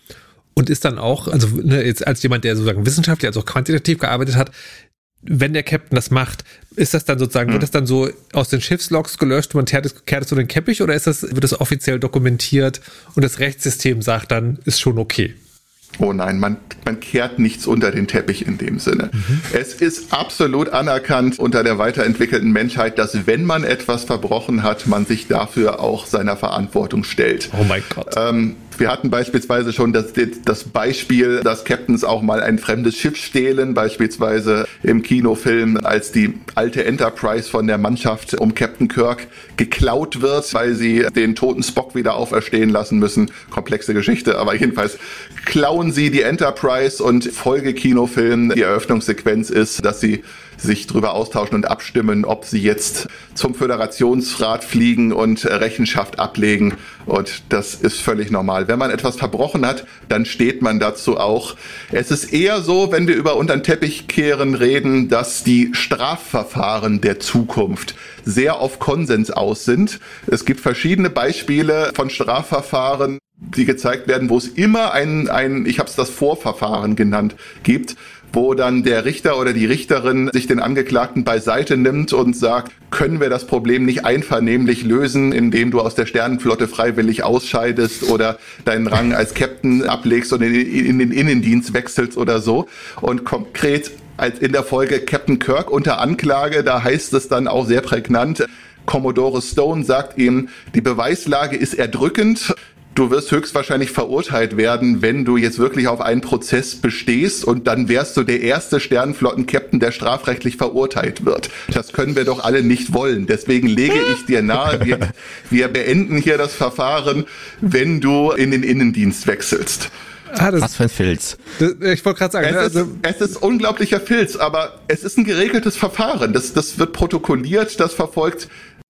Und ist dann auch, also ne, jetzt als jemand, der sozusagen wissenschaftlich, also auch quantitativ gearbeitet hat, wenn der Captain das macht, ist das dann sozusagen, hm. wird das dann so aus den Schiffslogs gelöscht und man kehrt es, kehrt es so den Teppich, oder ist das, wird das offiziell dokumentiert und das Rechtssystem sagt dann, ist schon okay? Oh nein, man, man kehrt nichts unter den Teppich in dem Sinne. Mhm. Es ist absolut anerkannt unter der weiterentwickelten Menschheit, dass wenn man etwas verbrochen hat, man sich dafür auch seiner Verantwortung stellt. Oh mein Gott. Ähm, wir hatten beispielsweise schon das, das Beispiel, dass Captains auch mal ein fremdes Schiff stehlen, beispielsweise im Kinofilm, als die alte Enterprise von der Mannschaft um Captain Kirk geklaut wird, weil sie den toten Spock wieder auferstehen lassen müssen. Komplexe Geschichte, aber jedenfalls klauen sie die Enterprise und Folgekinofilm, die Eröffnungssequenz ist, dass sie sich drüber austauschen und abstimmen, ob sie jetzt zum Föderationsrat fliegen und Rechenschaft ablegen. Und das ist völlig normal. Wenn man etwas verbrochen hat, dann steht man dazu auch. Es ist eher so, wenn wir über unter den Teppich kehren reden, dass die Strafverfahren der Zukunft sehr auf Konsens aus sind. Es gibt verschiedene Beispiele von Strafverfahren, die gezeigt werden, wo es immer ein, ein ich habe es das Vorverfahren genannt, gibt, wo dann der Richter oder die Richterin sich den Angeklagten beiseite nimmt und sagt, können wir das Problem nicht einvernehmlich lösen, indem du aus der Sternenflotte freiwillig ausscheidest oder deinen Rang als Captain ablegst und in, in den Innendienst wechselst oder so. Und konkret als in der Folge Captain Kirk unter Anklage, da heißt es dann auch sehr prägnant, Commodore Stone sagt ihm, die Beweislage ist erdrückend. Du wirst höchstwahrscheinlich verurteilt werden, wenn du jetzt wirklich auf einen Prozess bestehst, und dann wärst du der erste Sternenflotten-Captain, der strafrechtlich verurteilt wird. Das können wir doch alle nicht wollen. Deswegen lege ich dir nahe, wir, wir beenden hier das Verfahren, wenn du in den Innendienst wechselst. Ah, das, Was für ein Filz. Das, ich wollte gerade sagen, es, ne, also, ist, es ist unglaublicher Filz, aber es ist ein geregeltes Verfahren. Das, das wird protokolliert, das verfolgt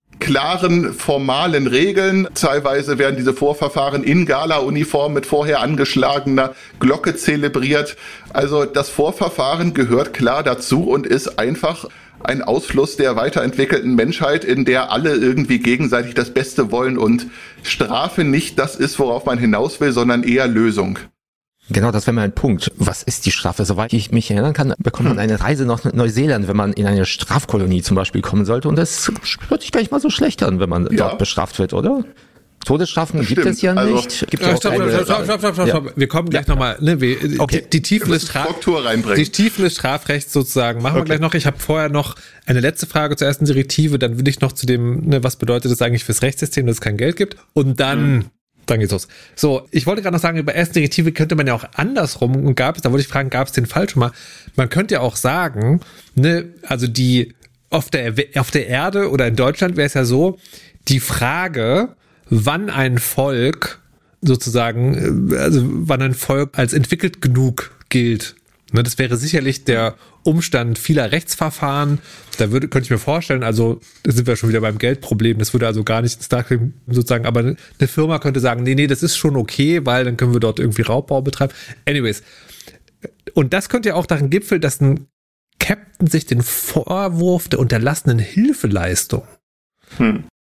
klaren formalen Regeln. Teilweise werden diese Vorverfahren in Gala-Uniform mit vorher angeschlagener Glocke zelebriert. Also das Vorverfahren gehört klar dazu und ist einfach ein Ausfluss der weiterentwickelten Menschheit, in der alle irgendwie gegenseitig das Beste wollen und Strafe nicht das ist, worauf man hinaus will, sondern eher Lösung. Genau, das wäre mein Punkt. Was ist die Strafe? Soweit ich mich erinnern kann, bekommt man eine Reise nach Neuseeland, wenn man in eine Strafkolonie zum Beispiel kommen sollte. Und das hört sich gar nicht mal so schlecht an, wenn man ja. dort bestraft wird, oder? Todesstrafen das gibt stimmt. es ja also, nicht. Gibt ja, ja auch stopp, keine, stopp, stopp, stopp, stopp, stopp, stopp. Ja. Wir kommen gleich ja. nochmal. Ne, wir, okay. die, die, Tiefen des Straf- Struktur reinbringen. die Tiefen des Strafrechts sozusagen machen okay. wir gleich noch. Ich habe vorher noch eine letzte Frage zur ersten Direktive. Dann will ich noch zu dem, ne, was bedeutet das eigentlich fürs Rechtssystem, dass es kein Geld gibt. Und dann... Hm. Dann geht's los. So, ich wollte gerade noch sagen, über erste Direktive könnte man ja auch andersrum, und gab es, da wollte ich fragen, gab es den Fall schon mal? Man könnte ja auch sagen, ne, also die, auf der, auf der Erde oder in Deutschland wäre es ja so, die Frage, wann ein Volk sozusagen, also wann ein Volk als entwickelt genug gilt, ne, das wäre sicherlich der Umstand vieler Rechtsverfahren. Da würde, könnte ich mir vorstellen, also da sind wir schon wieder beim Geldproblem, das würde also gar nicht ins Darkroom sozusagen, aber eine Firma könnte sagen, nee, nee, das ist schon okay, weil dann können wir dort irgendwie Raubbau betreiben. Anyways. Und das könnte ja auch darin gipfeln, dass ein Captain sich den Vorwurf der unterlassenen Hilfeleistung hm.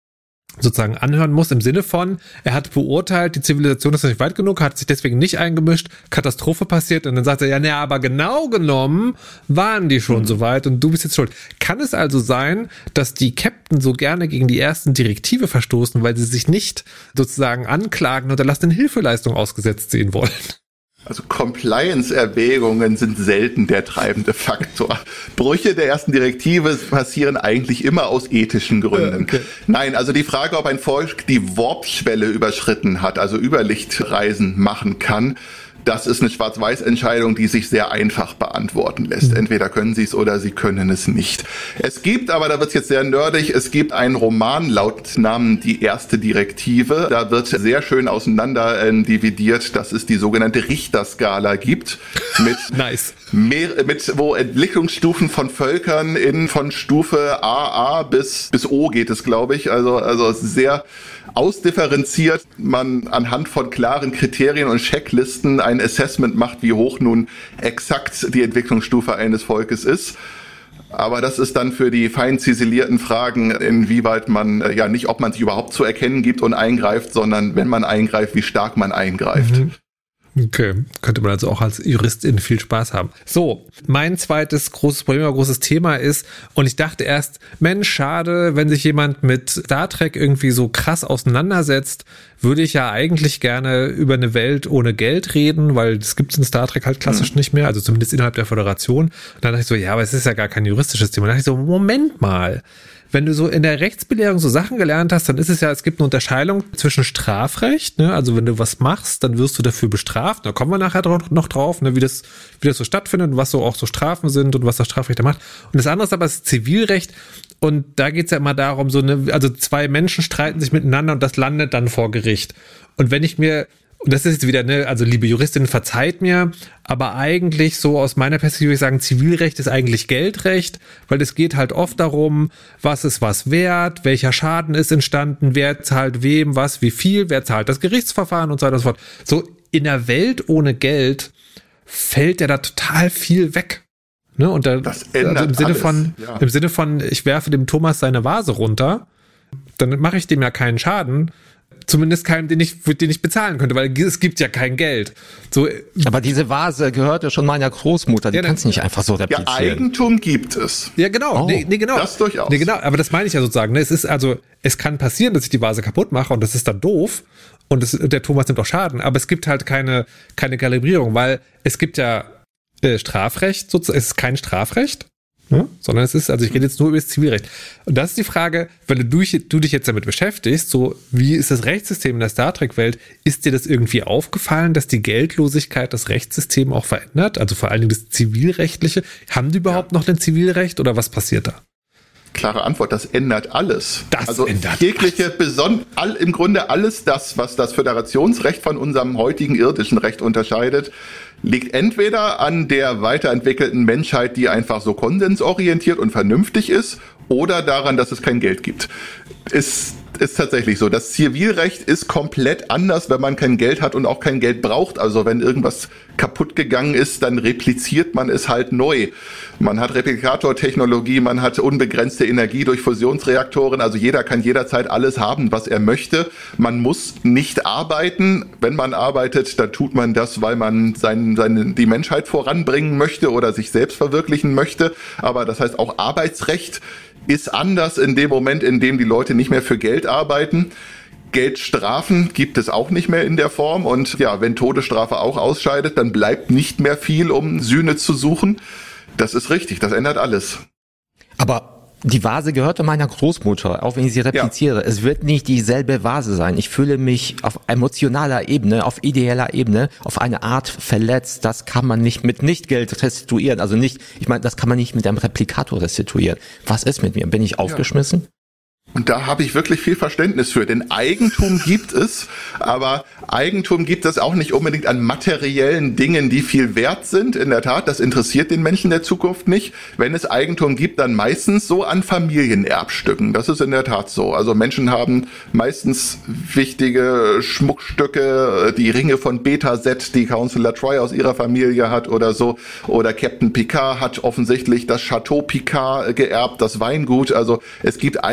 sozusagen anhören muss, im Sinne von, er hat beurteilt, die Zivilisation ist noch nicht weit genug, hat sich deswegen nicht eingemischt, Katastrophe passiert und dann sagt er, ja, naja, aber genau genommen waren die schon mhm. so weit und du bist jetzt schuld. Kann es also sein, dass die Captain so gerne gegen die ersten Direktive verstoßen, weil sie sich nicht sozusagen anklagen und erlassenen Hilfeleistung ausgesetzt sehen wollen? Also Compliance-Erwägungen sind selten der treibende Faktor. Brüche der ersten Direktive passieren eigentlich immer aus ethischen Gründen. Okay. Nein, also die Frage, ob ein Volk die Warp-Schwelle überschritten hat, also Überlichtreisen machen kann, das ist eine Schwarz-Weiß-Entscheidung, die sich sehr einfach beantworten lässt. Entweder können sie es oder sie können es nicht. Es gibt, aber da wird es jetzt sehr nerdig, es gibt einen Roman laut Namen Die erste Direktive. Da wird sehr schön auseinander äh, dividiert, dass es die sogenannte Richterskala gibt. Mit nice. Mehr, mit, wo Entwicklungsstufen von Völkern in von Stufe A A bis, bis O geht es, glaube ich. Also, also sehr ausdifferenziert man anhand von klaren Kriterien und Checklisten ein Assessment macht, wie hoch nun exakt die Entwicklungsstufe eines Volkes ist. Aber das ist dann für die fein ziselierten Fragen, inwieweit man, ja nicht, ob man sich überhaupt zu erkennen gibt und eingreift, sondern wenn man eingreift, wie stark man eingreift. Mhm. Okay, könnte man also auch als Juristin viel Spaß haben. So, mein zweites großes Problem, großes Thema ist, und ich dachte erst, Mensch, schade, wenn sich jemand mit Star Trek irgendwie so krass auseinandersetzt, würde ich ja eigentlich gerne über eine Welt ohne Geld reden, weil das gibt es in Star Trek halt klassisch mhm. nicht mehr, also zumindest innerhalb der Föderation. Und dann dachte ich so, ja, aber es ist ja gar kein juristisches Thema. Dann dachte ich so, Moment mal. Wenn du so in der Rechtsbelehrung so Sachen gelernt hast, dann ist es ja, es gibt eine Unterscheidung zwischen Strafrecht, ne? Also wenn du was machst, dann wirst du dafür bestraft. Da kommen wir nachher noch drauf, ne? wie das, wie das so stattfindet und was so auch so Strafen sind und was das Strafrecht da macht. Und das andere ist aber das Zivilrecht. Und da geht's ja immer darum, so eine, also zwei Menschen streiten sich miteinander und das landet dann vor Gericht. Und wenn ich mir Und das ist jetzt wieder, ne, also liebe Juristin, verzeiht mir, aber eigentlich so aus meiner Perspektive würde ich sagen, Zivilrecht ist eigentlich Geldrecht, weil es geht halt oft darum, was ist was wert, welcher Schaden ist entstanden, wer zahlt wem was, wie viel, wer zahlt das Gerichtsverfahren und so weiter und so fort. So in der Welt ohne Geld fällt ja da total viel weg. Ne? Und da, das ändert also im Sinne alles. von, ja. im Sinne von, ich werfe dem Thomas seine Vase runter, dann mache ich dem ja keinen Schaden. Zumindest keinen, den ich, den ich bezahlen könnte, weil es gibt ja kein Geld. So, aber diese Vase gehörte schon meiner Großmutter, die ja, kannst du nicht einfach so replizieren. Ja, Eigentum gibt es. Ja, genau. Oh, nee, nee, genau. Das durchaus. Nee, genau. Aber das meine ich ja sozusagen. Ne? Es ist also, es kann passieren, dass ich die Vase kaputt mache und das ist dann doof und das, der Thomas nimmt auch Schaden, aber es gibt halt keine, keine Kalibrierung, weil es gibt ja äh, Strafrecht, sozusagen, es ist kein Strafrecht. Ja, sondern es ist, also ich rede jetzt nur über das Zivilrecht. Und das ist die Frage, wenn du, du dich jetzt damit beschäftigst, so wie ist das Rechtssystem in der Star Trek-Welt, ist dir das irgendwie aufgefallen, dass die Geldlosigkeit das Rechtssystem auch verändert? Also vor allen Dingen das Zivilrechtliche. Haben die überhaupt ja. noch ein Zivilrecht oder was passiert da? Klare Antwort, das ändert alles. Das also ändert jegliche beson- all, im Grunde alles das, was das Föderationsrecht von unserem heutigen irdischen Recht unterscheidet, liegt entweder an der weiterentwickelten Menschheit, die einfach so konsensorientiert und vernünftig ist, oder daran, dass es kein Geld gibt. Ist ist tatsächlich so. Das Zivilrecht ist komplett anders, wenn man kein Geld hat und auch kein Geld braucht. Also wenn irgendwas kaputt gegangen ist, dann repliziert man es halt neu. Man hat Replikatortechnologie, man hat unbegrenzte Energie durch Fusionsreaktoren. Also jeder kann jederzeit alles haben, was er möchte. Man muss nicht arbeiten. Wenn man arbeitet, dann tut man das, weil man sein, seine, die Menschheit voranbringen möchte oder sich selbst verwirklichen möchte. Aber das heißt auch Arbeitsrecht ist anders in dem Moment, in dem die Leute nicht mehr für Geld arbeiten. Geldstrafen gibt es auch nicht mehr in der Form. Und ja, wenn Todesstrafe auch ausscheidet, dann bleibt nicht mehr viel, um Sühne zu suchen. Das ist richtig, das ändert alles. Aber die Vase gehörte meiner Großmutter, auch wenn ich sie repliziere. Ja. Es wird nicht dieselbe Vase sein. Ich fühle mich auf emotionaler Ebene, auf ideeller Ebene, auf eine Art verletzt. Das kann man nicht mit Nicht-Geld restituieren. Also nicht, ich meine, das kann man nicht mit einem Replikator restituieren. Was ist mit mir? Bin ich aufgeschmissen? Ja. Und da habe ich wirklich viel Verständnis für, denn Eigentum gibt es, aber Eigentum gibt es auch nicht unbedingt an materiellen Dingen, die viel wert sind. In der Tat, das interessiert den Menschen der Zukunft nicht. Wenn es Eigentum gibt, dann meistens so an Familienerbstücken. Das ist in der Tat so. Also Menschen haben meistens wichtige Schmuckstücke, die Ringe von Beta-Set, die Counselor Troy aus ihrer Familie hat oder so. Oder Captain Picard hat offensichtlich das Chateau Picard geerbt, das Weingut. Also es gibt Eigentum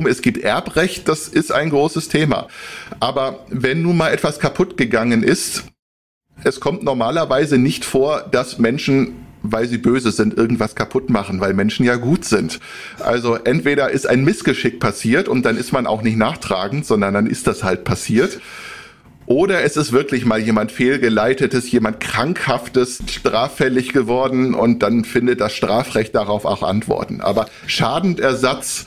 es gibt Erbrecht, das ist ein großes Thema. Aber wenn nun mal etwas kaputt gegangen ist, es kommt normalerweise nicht vor, dass Menschen, weil sie böse sind, irgendwas kaputt machen, weil Menschen ja gut sind. Also entweder ist ein Missgeschick passiert und dann ist man auch nicht nachtragend, sondern dann ist das halt passiert. Oder es ist wirklich mal jemand fehlgeleitetes, jemand Krankhaftes straffällig geworden und dann findet das Strafrecht darauf auch Antworten. Aber Schadenersatz,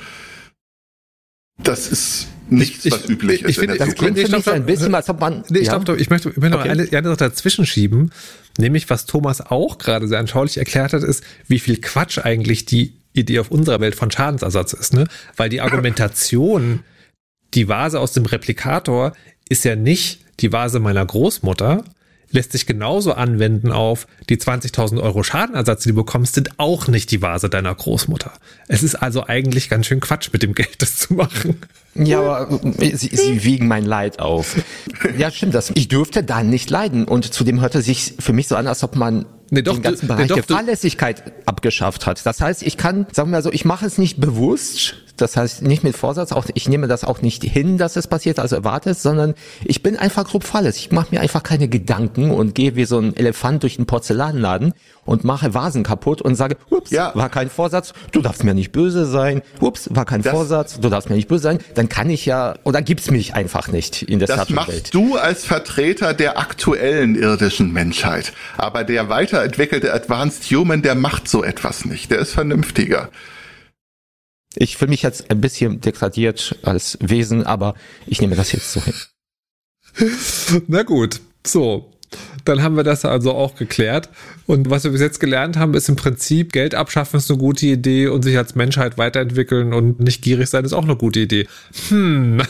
das ist nichts, ich, was üblich ich, ist. Ich finde, in der das Zukunft. klingt für mich ein bisschen, als ob man... Nee, ich, ja. glaub, ich möchte, ich möchte noch okay. eine, eine Sache dazwischen schieben, nämlich was Thomas auch gerade sehr anschaulich erklärt hat, ist, wie viel Quatsch eigentlich die Idee auf unserer Welt von Schadensersatz ist, ne? Weil die Argumentation, die Vase aus dem Replikator ist ja nicht die Vase meiner Großmutter, lässt sich genauso anwenden auf die zwanzigtausend Euro Schadenersatz, die du bekommst, sind auch nicht die Vase deiner Großmutter. Es ist also eigentlich ganz schön Quatsch, mit dem Geld das zu machen. Ja, aber sie, sie wiegen mein Leid auf. Ja, stimmt das. Ich dürfte da nicht leiden. Und zudem hörte sich für mich so an, als ob man nee, doch, den ganzen du, Bereich nee, doch, der Fahrlässigkeit abgeschafft hat. Das heißt, ich kann, sagen wir mal so, ich mache es nicht bewusst. Das heißt, nicht mit Vorsatz, auch ich nehme das auch nicht hin, dass es passiert, also erwarte es, sondern ich bin einfach grob fahrlässig. Ich mache mir einfach keine Gedanken und gehe wie so ein Elefant durch den Porzellanladen und mache Vasen kaputt und sage, ups, ja. war kein Vorsatz, du darfst mir nicht böse sein, ups, war kein das, Vorsatz, du darfst mir nicht böse sein, dann kann ich ja, oder gibt's mich einfach nicht in der Star Trek Welt. Das machst du als Vertreter der aktuellen irdischen Menschheit. Aber der weiterentwickelte Advanced Human, der macht so etwas nicht, der ist vernünftiger. Ich fühle mich jetzt ein bisschen degradiert als Wesen, aber ich nehme das jetzt so hin. Na gut, so. Dann haben wir das also auch geklärt. Und was wir bis jetzt gelernt haben, ist im Prinzip, Geld abschaffen ist eine gute Idee und sich als Menschheit weiterentwickeln und nicht gierig sein ist auch eine gute Idee. Hm.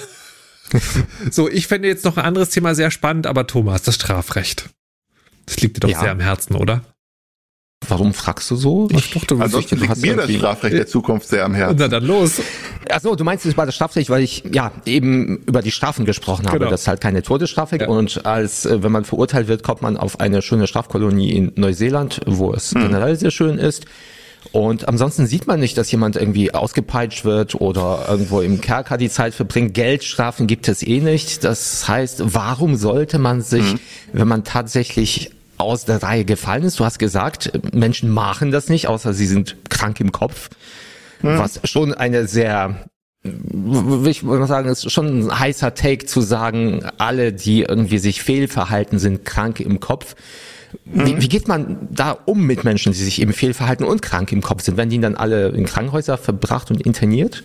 So, ich fände jetzt noch ein anderes Thema sehr spannend, aber Thomas, das Strafrecht. Das liegt dir doch ja. sehr am Herzen, oder? Warum fragst du so? Ich dachte, ansonsten liegt mir das Strafrecht der Zukunft sehr am Herzen. Na dann los. Achso, du meinst, es war das Strafrecht, weil ich ja eben über die Strafen gesprochen habe. Genau. Das ist halt keine Todesstrafe. Ja. Und als wenn man verurteilt wird, kommt man auf eine schöne Strafkolonie in Neuseeland, wo es hm. generell sehr schön ist. Und ansonsten sieht man nicht, dass jemand irgendwie ausgepeitscht wird oder irgendwo im Kerker die Zeit verbringt. Geldstrafen gibt es eh nicht. Das heißt, warum sollte man sich, hm. wenn man tatsächlich aus der Reihe gefallen ist. Du hast gesagt, Menschen machen das nicht, außer sie sind krank im Kopf. Hm. Was schon eine sehr, ich würde sagen, ist schon ein heißer Take zu sagen, alle, die irgendwie sich fehlverhalten, sind krank im Kopf. Hm. Wie, wie geht man da um mit Menschen, die sich eben fehlverhalten und krank im Kopf sind? Werden die dann alle in Krankenhäuser verbracht und interniert?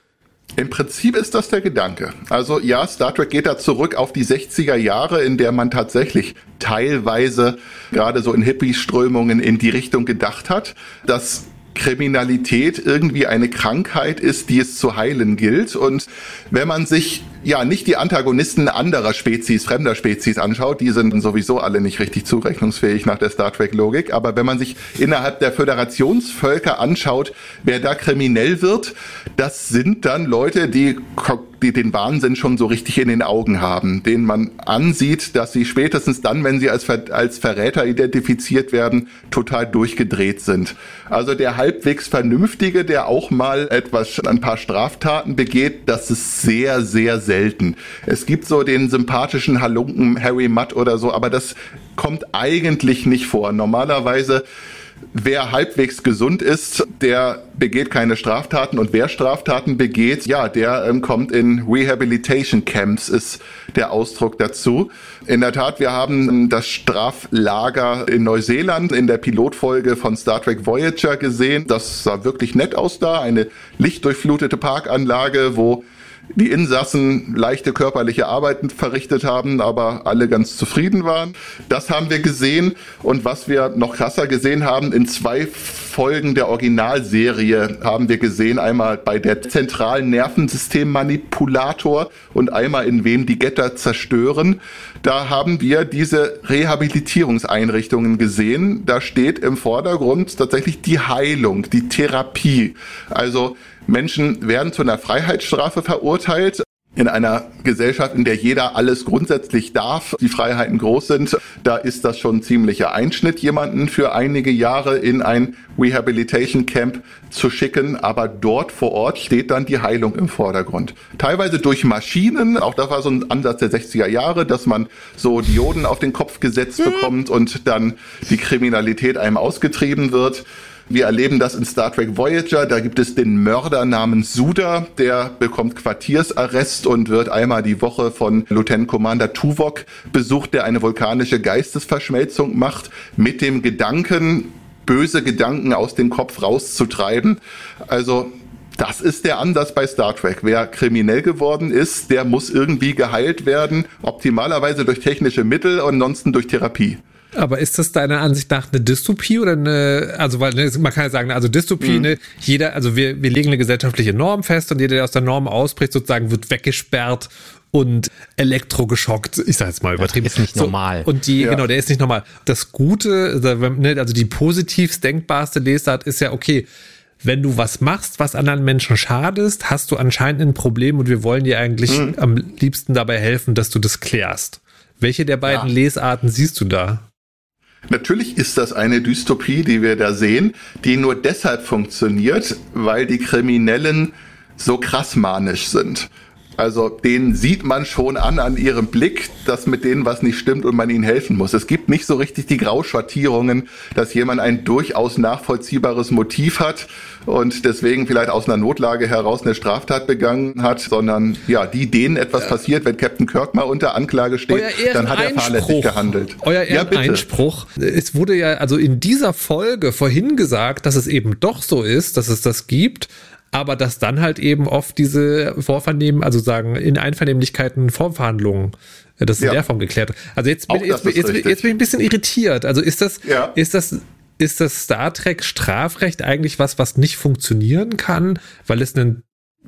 Im Prinzip ist das der Gedanke. Also ja, Star Trek geht da zurück auf die sechziger Jahre, in der man tatsächlich teilweise gerade so in Hippie-Strömungen in die Richtung gedacht hat, dass Kriminalität irgendwie eine Krankheit ist, die es zu heilen gilt. Und wenn man sich ja nicht die Antagonisten anderer Spezies, fremder Spezies anschaut, die sind sowieso alle nicht richtig zurechnungsfähig nach der Star Trek-Logik, aber wenn man sich innerhalb der Föderationsvölker anschaut, wer da kriminell wird, das sind dann Leute, die, die den Wahnsinn schon so richtig in den Augen haben, denen man ansieht, dass sie spätestens dann, wenn sie als, Ver- als Verräter identifiziert werden, total durchgedreht sind. Also der halbwegs Vernünftige, der auch mal etwas, ein paar Straftaten begeht, das ist sehr, sehr selten. Es gibt so den sympathischen Halunken Harry Mudd oder so, aber das kommt eigentlich nicht vor. Normalerweise, wer halbwegs gesund ist, der begeht keine Straftaten, und wer Straftaten begeht, ja, der ähm, kommt in Rehabilitation Camps, ist der Ausdruck dazu. In der Tat, wir haben das Straflager in Neuseeland in der Pilotfolge von Star Trek Voyager gesehen. Das sah wirklich nett aus da, eine lichtdurchflutete Parkanlage, wo die Insassen leichte körperliche Arbeiten verrichtet haben, aber alle ganz zufrieden waren. Das haben wir gesehen. Und was wir noch krasser gesehen haben, in zwei Folgen der Originalserie haben wir gesehen, einmal bei der zentralen Nervensystemmanipulator und einmal in Wem die Getter zerstören. Da haben wir diese Rehabilitierungseinrichtungen gesehen. Da steht im Vordergrund tatsächlich die Heilung, die Therapie. Also Menschen werden zu einer Freiheitsstrafe verurteilt. In einer Gesellschaft, in der jeder alles grundsätzlich darf, die Freiheiten groß sind, da ist das schon ein ziemlicher Einschnitt, jemanden für einige Jahre in ein Rehabilitation Camp zu schicken. Aber dort vor Ort steht dann die Heilung im Vordergrund. Teilweise durch Maschinen, auch das war so ein Ansatz der sechziger Jahre, dass man so Dioden auf den Kopf gesetzt bekommt und dann die Kriminalität einem ausgetrieben wird. Wir erleben das in Star Trek Voyager. Da gibt es den Mörder namens Suda, der bekommt Quartiersarrest und wird einmal die Woche von Lieutenant Commander Tuvok besucht, der eine vulkanische Geistesverschmelzung macht, mit dem Gedanken, böse Gedanken aus dem Kopf rauszutreiben. Also das ist der Ansatz bei Star Trek. Wer kriminell geworden ist, der muss irgendwie geheilt werden, optimalerweise durch technische Mittel und ansonsten durch Therapie. Aber ist das deiner Ansicht nach eine Dystopie oder eine, also weil ne, man kann ja sagen, also Dystopie, mhm. ne, jeder, also wir, wir legen eine gesellschaftliche Norm fest und jeder, der aus der Norm ausbricht, sozusagen wird weggesperrt und elektrogeschockt, ich sag jetzt mal übertrieben. Das ist nicht so, normal. Und die, ja. genau, der ist nicht normal. Das Gute, also die positivst denkbarste Lesart ist ja, okay, wenn du was machst, was anderen Menschen schadest, hast du anscheinend ein Problem und wir wollen dir eigentlich mhm. am liebsten dabei helfen, dass du das klärst. Welche der beiden ja. Lesarten siehst du da? Natürlich ist das eine Dystopie, die wir da sehen, die nur deshalb funktioniert, weil die Kriminellen so krass manisch sind. Also denen sieht man schon an, an ihrem Blick, dass mit denen was nicht stimmt und man ihnen helfen muss. Es gibt nicht so richtig die Grauschattierungen, dass jemand ein durchaus nachvollziehbares Motiv hat und deswegen vielleicht aus einer Notlage heraus eine Straftat begangen hat, sondern ja, die denen etwas ja. passiert, wenn Captain Kirk mal unter Anklage steht, dann hat er fahrlässig gehandelt. Euer Ehreneinspruch. Ja, es wurde ja also in dieser Folge vorhin gesagt, dass es eben doch so ist, dass es das gibt, aber dass dann halt eben oft diese Vorvernehmen, also sagen, in Einvernehmlichkeiten Vorverhandlungen, das ist ja. in der Form geklärt. Also jetzt bin, jetzt, jetzt, jetzt, jetzt bin ich ein bisschen irritiert. Also ist das, ja. ist das, ist das Star Trek Strafrecht eigentlich was, was nicht funktionieren kann, weil es ein,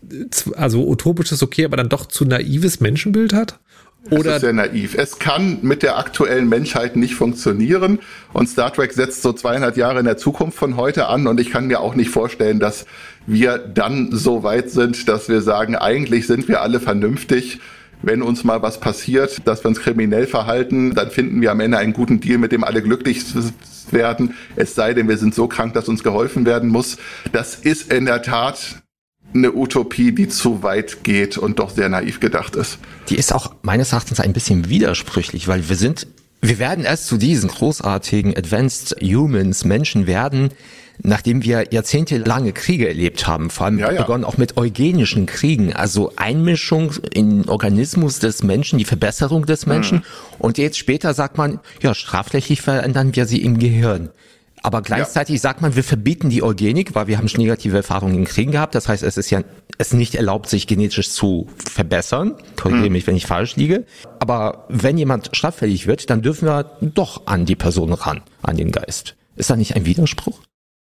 also utopisches okay, aber dann doch zu naives Menschenbild hat? Oder das ist sehr naiv. Es kann mit der aktuellen Menschheit nicht funktionieren und Star Trek setzt so zweihundert Jahre in der Zukunft von heute an und ich kann mir auch nicht vorstellen, dass wir dann so weit sind, dass wir sagen, eigentlich sind wir alle vernünftig. Wenn uns mal was passiert, dass wir uns kriminell verhalten, dann finden wir am Ende einen guten Deal, mit dem alle glücklich werden. Es sei denn, wir sind so krank, dass uns geholfen werden muss. Das ist in der Tat eine Utopie, die zu weit geht und doch sehr naiv gedacht ist. Die ist auch meines Erachtens ein bisschen widersprüchlich, weil wir sind, wir werden erst zu diesen großartigen Advanced Humans, Menschen werden, nachdem wir jahrzehntelange Kriege erlebt haben, vor allem ja, ja. begonnen auch mit eugenischen Kriegen, also Einmischung in den Organismus des Menschen, die Verbesserung des Menschen. Mhm. Und jetzt später sagt man, ja, strafrechtlich verändern wir sie im Gehirn. Aber gleichzeitig ja. sagt man, wir verbieten die Eugenik, weil wir haben schon negative Erfahrungen in Kriegen gehabt. Das heißt, es ist ja es ist nicht erlaubt, sich genetisch zu verbessern. Korrigiere hm. mich, wenn ich falsch liege. Aber wenn jemand straffällig wird, dann dürfen wir doch an die Person ran, an den Geist. Ist da nicht ein Widerspruch?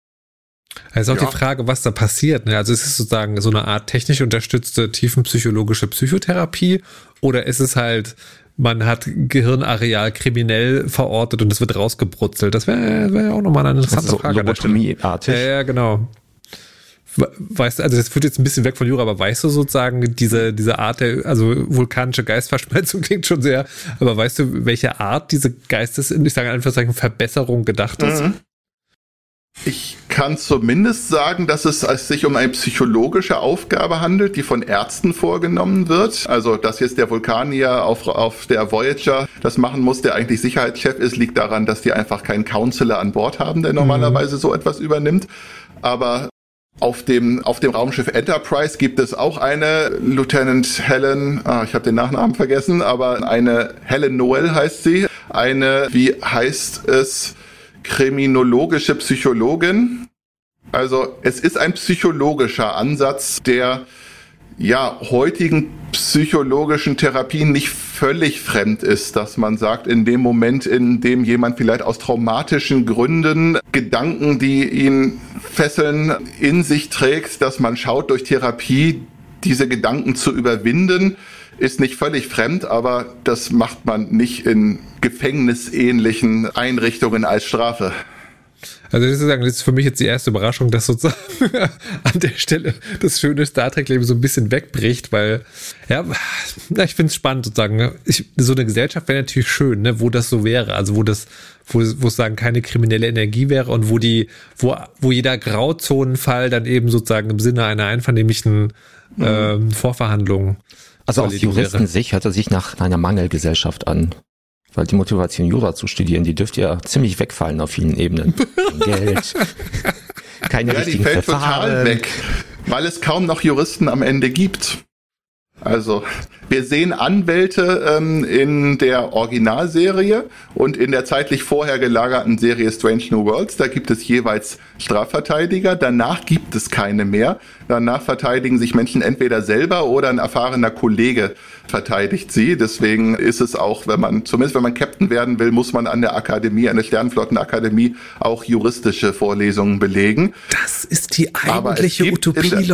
Es ist auch ja. die Frage, was da passiert. Also ist es sozusagen so eine Art technisch unterstützte tiefenpsychologische Psychotherapie oder ist es halt, man hat Gehirnareal kriminell verortet und es wird rausgebrutzelt. Das wäre wär auch nochmal eine interessante so Frage. Lobotomie-artig. Ja, ja, genau. Weißt du, also das führt jetzt ein bisschen weg von Jura, aber weißt du sozusagen, diese, diese Art der, also vulkanische Geistverschmelzung klingt schon sehr, aber weißt du, welche Art diese Geistes, ich sage in Anführungszeichen, Verbesserung gedacht ist? Mhm. Ich kann zumindest sagen, dass es sich um eine psychologische Aufgabe handelt, die von Ärzten vorgenommen wird. Also, dass jetzt der Vulkanier auf, auf der Voyager das machen muss, der eigentlich Sicherheitschef ist, liegt daran, dass die einfach keinen Counselor an Bord haben, der normalerweise so etwas übernimmt. Aber auf dem, auf dem Raumschiff Enterprise gibt es auch eine Lieutenant Helen, ah, ich habe den Nachnamen vergessen, aber eine Helen Noel heißt sie. Eine, wie heißt es, kriminologische Psychologin. Also es ist ein psychologischer Ansatz, der ja heutigen psychologischen Therapien nicht völlig fremd ist, dass man sagt, in dem Moment, in dem jemand vielleicht aus traumatischen Gründen Gedanken, die ihn fesseln, in sich trägt, dass man schaut, durch Therapie diese Gedanken zu überwinden, ist nicht völlig fremd, aber das macht man nicht in gefängnisähnlichen Einrichtungen als Strafe. Also das ist, sagen, das ist für mich jetzt die erste Überraschung, dass sozusagen an der Stelle das schöne Star Trek-Leben so ein bisschen wegbricht, weil, ja, ich finde es spannend sozusagen. Ich, so eine Gesellschaft wäre natürlich schön, ne, wo das so wäre, also wo das, wo, wo es sagen keine kriminelle Energie wäre und wo die, wo, wo jeder Grauzonenfall dann eben sozusagen im Sinne einer einvernehmlichen mhm. ähm, Vorverhandlung. Also aus Juristensicht hört er sich nach einer Mangelgesellschaft an. Weil die Motivation, Jura zu studieren, die dürfte ja ziemlich wegfallen auf vielen Ebenen. Geld, keine ja, richtigen die fällt Verfahren. Total weg, weil es kaum noch Juristen am Ende gibt. Also wir sehen Anwälte ähm, in der Originalserie und in der zeitlich vorher gelagerten Serie Strange New Worlds. Da gibt es jeweils Strafverteidiger. Danach gibt es keine mehr. Danach verteidigen sich Menschen entweder selber oder ein erfahrener Kollege verteidigt sie. Deswegen ist es auch, wenn man, zumindest wenn man Captain werden will, muss man an der Akademie, an der Sternenflottenakademie auch juristische Vorlesungen belegen. Das ist die eigentliche Utopie,